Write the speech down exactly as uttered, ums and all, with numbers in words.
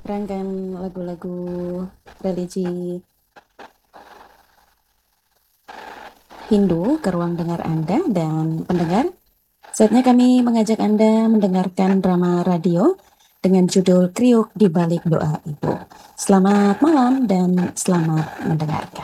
rangkaian lagu-lagu religi Hindu ke ruang dengar Anda dan pendengar. Saatnya kami mengajak Anda mendengarkan drama radio dengan judul Kriuk di Balik Doa Ibu. Selamat malam dan selamat mendengarkan.